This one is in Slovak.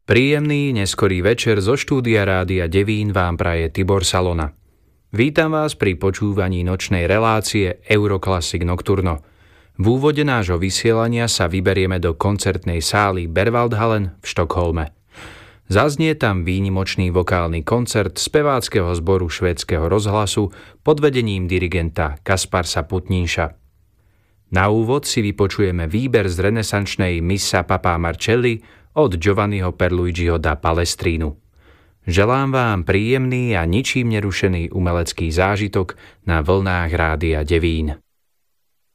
Príjemný neskorý večer zo štúdia Rádia Devín vám praje Tibor Salona. Vítam vás pri počúvaní nočnej relácie Euroclassic Nocturno. V úvode nášho vysielania sa vyberieme do koncertnej sály Berwaldhallen v Štokholme. Zaznie tam výnimočný vokálny koncert speváckeho zboru švédskeho rozhlasu pod vedením dirigenta Kasparsa Putníša. Na úvod si vypočujeme výber z renesančnej Missa Papa Marcelli od Giovanniho Pierluigiho da Palestrinu. Želám vám príjemný a ničím nerušený umelecký zážitok na vlnách Rádia Devín.